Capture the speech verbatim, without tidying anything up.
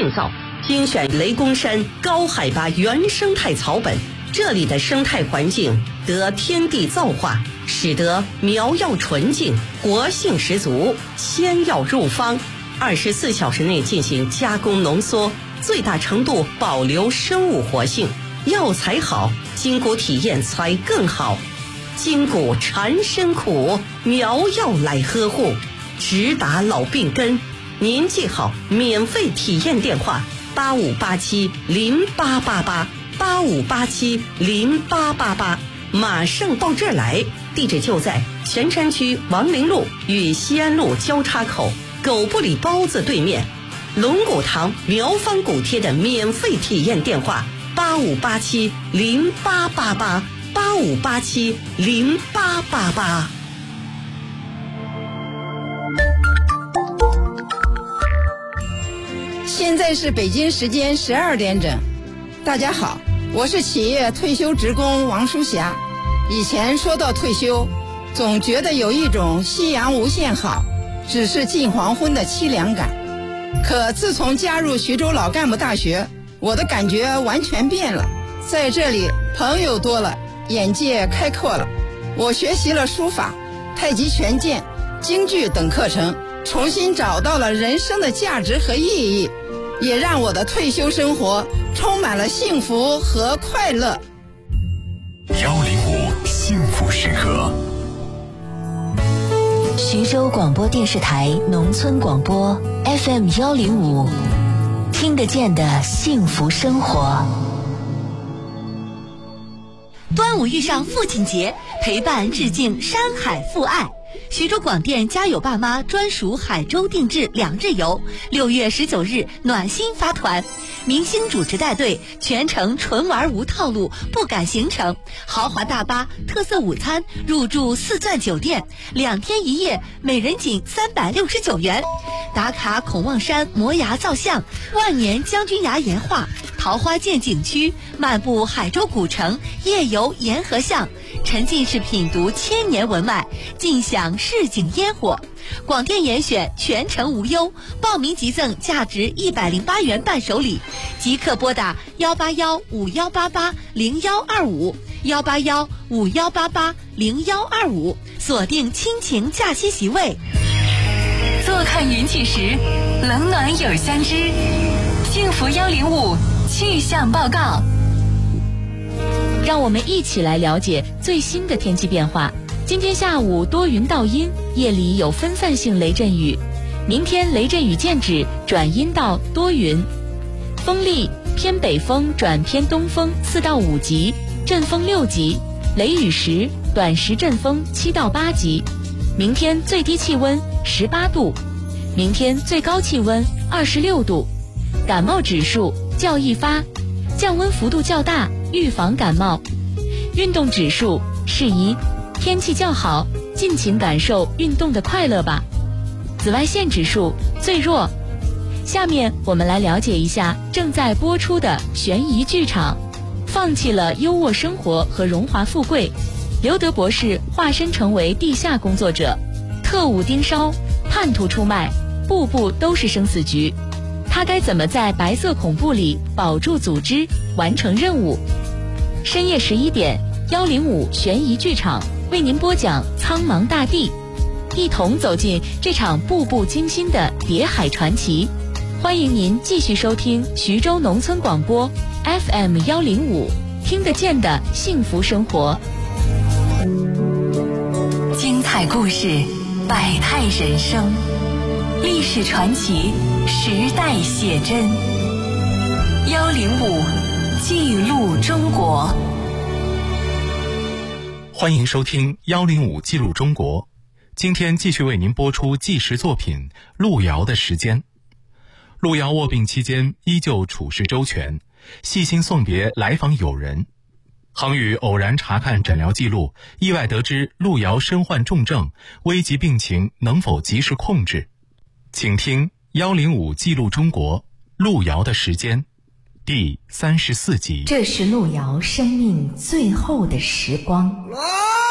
病灶，精选雷公山高海拔原生态草本，这里的生态环境得天地造化，使得苗药纯净，活性十足，鲜药入方，二十四小时内进行加工浓缩，最大程度保留生物活性。药材好，筋骨体验才更好。筋骨缠身苦，苗药来呵护，直达老病根。您记好免费体验电话：八五八七零八八八，八五八七零八八八，马上到这儿来。地址就在泉山区王陵路与西安路交叉口狗不理包子对面。龙骨堂苗方骨贴的免费体验电话：八五八七零八八八，八五八七零八八八。 现在是北京时间十二点整。大家好，我是企业退休职工王淑霞。以前说到退休，总觉得有一种夕阳无限好，只是近黄昏的凄凉感。可自从加入徐州老干部大学，我的感觉完全变了。在这里朋友多了，眼界开阔了。我学习了书法、太极拳剑、京剧等课程，重新找到了人生的价值和意义，也让我的退休生活充满了幸福和快乐。 幺零五幸福时刻， 徐州广播电视台农村广播 F M 幺零五，听得见的幸福生活。 端午遇上父亲节，陪伴致敬山海父爱。徐州广电家有爸妈专属海州定制两日游，六月十九日暖心发团，明星主持带队，全程纯玩无套路，不赶行程，豪华大巴、特色午餐，入住四钻酒店，两天一夜，每人仅三百六十九元。打卡孔望山摩崖造像、万年将军崖岩画、桃花涧景区，漫步海州古城，夜游沿河巷，沉浸式品读千年文脉，尽享市井烟火。广电严选全程无忧，报名即赠价值一百零八元伴手礼，即刻拨打幺八幺五幺八八零幺二五幺八幺五幺八八零幺二五，锁定亲情假期席位。 坐看云起时，冷暖有相知。幸福幺零五气象报告， 让我们一起来了解最新的天气变化。今天下午多云到阴，夜里有分散性雷阵雨。明天雷阵雨渐止，转阴到多云。风力偏北风转偏东风四到五级，阵风六级，雷雨时短时阵风七到八级。明天最低气温十八度，明天最高气温二十六度。感冒指数较易发，降温幅度较大，预防感冒。运动指数适宜，天气较好，尽情感受运动的快乐吧。紫外线指数最弱。下面我们来了解一下正在播出的悬疑剧场。放弃了优渥生活和荣华富贵，刘德博士化身成为地下工作者，特务盯梢，叛徒出卖，步步都是生死局。他该怎么在白色恐怖里保住组织，完成任务？深夜十一点，幺零五悬疑剧场为您播讲《苍茫大地》，一同走进这场步步惊心的谍海传奇。欢迎您继续收听徐州农村广播 F M 幺零五，听得见的幸福生活。 精彩故事，百态人生，历史传奇，时代写真。幺零五记录中国。 欢迎收听幺零五记录中国。今天继续为您播出纪实作品《路遥的时间》。路遥卧病期间依旧处事周全，细心送别来访友人。杭宇偶然查看诊疗记录，意外得知路遥身患重症，危急病情能否及时控制？请听幺零五记录中国路遥的时间第三十四集。 这是路遥生命最后的时光。